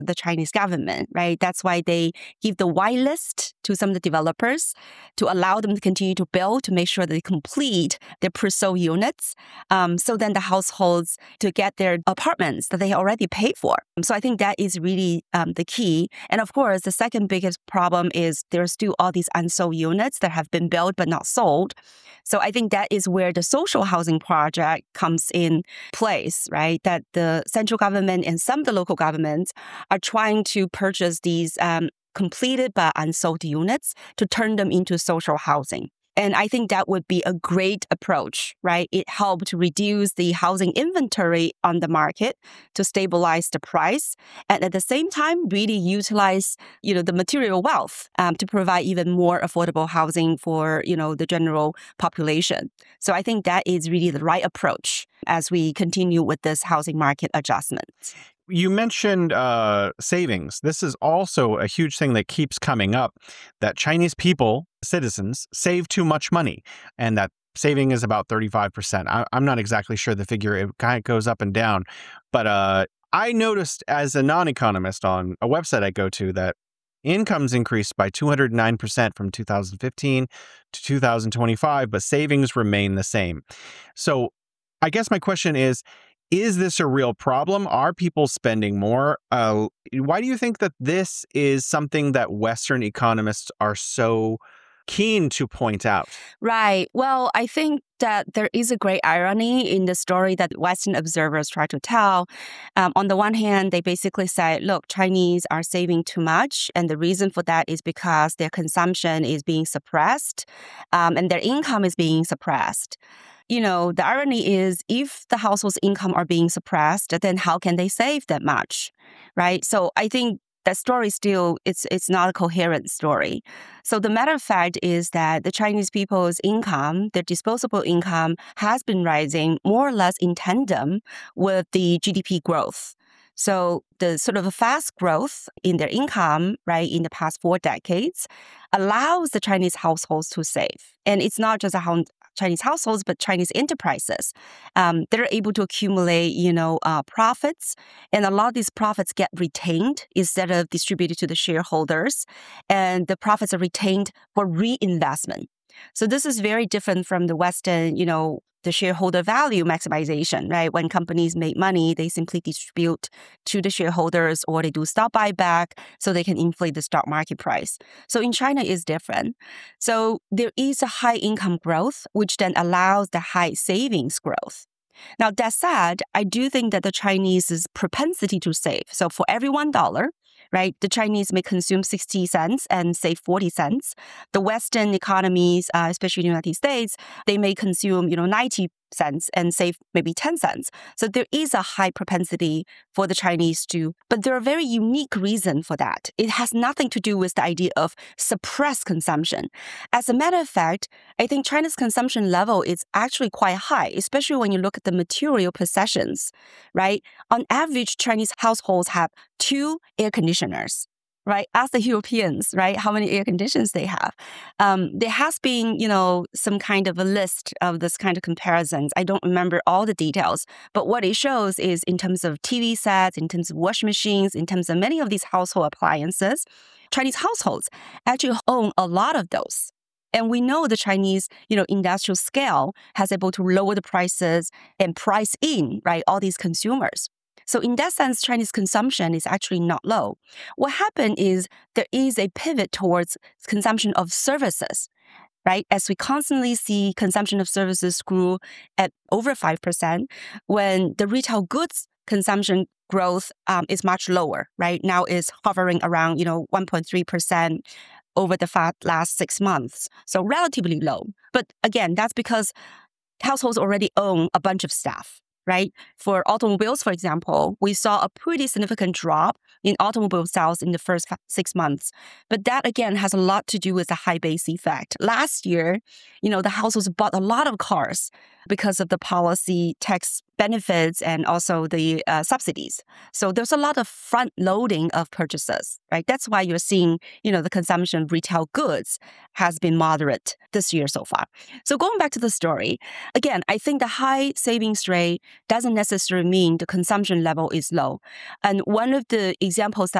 the Chinese government, right? That's why they give the whitelist to some of the developers to allow them to continue to build, to make sure that they complete their pre-sold units. So then the households to get their apartments that they already paid for. So I think that is really the key. And of course, the second biggest problem is there's still all these unsold units that have been built but not sold. So I think that is where the social housing project comes in place, right? That the central government and some of the local governments are trying to purchase these completed but unsold units to turn them into social housing. And I think that would be a great approach, right? It helped to reduce the housing inventory on the market to stabilize the price. And at the same time, really utilize, the material wealth to provide even more affordable housing for, the general population. So I think that is really the right approach as we continue with this housing market adjustment. You mentioned savings. This is also a huge thing that keeps coming up, that Chinese people, citizens, save too much money, and that saving is about 35%. I'm not exactly sure the figure. It kind of goes up and down. But I noticed as a non-economist on a website I go to that incomes increased by 209% from 2015 to 2025, but savings remain the same. So I guess my question is this a real problem? Are people spending more? Why do you think that this is something that Western economists are so keen to point out? Right. Well, I think that there is a great irony in the story that Western observers try to tell. On the one hand, they basically say, look, Chinese are saving too much. And the reason for that is because their consumption is being suppressed and their income is being suppressed. The irony is if the household's income are being suppressed, then how can they save that much, right? So I think that story still, it's not a coherent story. So the matter of fact is that the Chinese people's income, their disposable income, has been rising more or less in tandem with the GDP growth. So the sort of fast growth in their income, right, in the past 4 decades allows the Chinese households to save. And it's not just Chinese households, but Chinese enterprises. They're able to accumulate, profits. And a lot of these profits get retained instead of distributed to the shareholders. And the profits are retained for reinvestment. So this is very different from the Western, the shareholder value maximization, right? When companies make money, they simply distribute to the shareholders or they do stock buyback so they can inflate the stock market price. So in China, it's different. So there is a high income growth, which then allows the high savings growth. Now, that said, I do think that the Chinese's propensity to save, so for every $1, right, the Chinese may consume 60 cents and save 40 cents. The Western economies, especially the United States, they may consume, 90 cents and save maybe 10 cents. So there is a high propensity for the Chinese to, but there are very unique reasons for that. It has nothing to do with the idea of suppressed consumption. As a matter of fact, I think China's consumption level is actually quite high, especially when you look at the material possessions, right? On average, Chinese households have 2 air conditioners. Right? Ask the Europeans, right, how many air conditioners they have. There has been, some kind of a list of this kind of comparisons. I don't remember all the details, but what it shows is in terms of TV sets, in terms of washing machines, in terms of many of these household appliances, Chinese households actually own a lot of those. And we know the Chinese, industrial scale has able to lower the prices and price in, right, all these consumers. So in that sense, Chinese consumption is actually not low. What happened is there is a pivot towards consumption of services, right? As we constantly see consumption of services grew at over 5%, when the retail goods consumption growth is much lower, right? Now is hovering around, 1.3% over the last 6 months. So relatively low. But again, that's because households already own a bunch of stuff. Right? For automobiles, for example, we saw a pretty significant drop in automobile sales in the first 6 months. But that, again, has a lot to do with the high base effect. Last year, the households bought a lot of cars. because of the policy tax benefits and also the subsidies. So there's a lot of front loading of purchases, right? That's why you're seeing, the consumption of retail goods has been moderate this year so far. So going back to the story, again, I think the high savings rate doesn't necessarily mean the consumption level is low. And one of the examples that